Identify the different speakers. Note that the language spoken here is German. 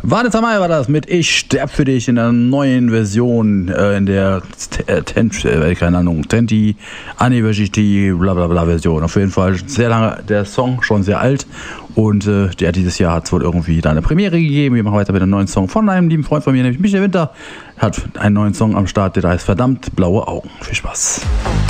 Speaker 1: Vanessa Mai war das mit Ich sterb für dich in der neuen Version, in der 10 Anniversary blablabla Version. Auf jeden Fall sehr lange der Song, schon sehr alt. Und dieses Jahr hat es wohl irgendwie da eine Premiere gegeben. Wir machen weiter mit einem neuen Song von einem lieben Freund von mir, nämlich Michael Winter. Hat einen neuen Song am Start, der heißt verdammt blaue Augen. Viel Spaß.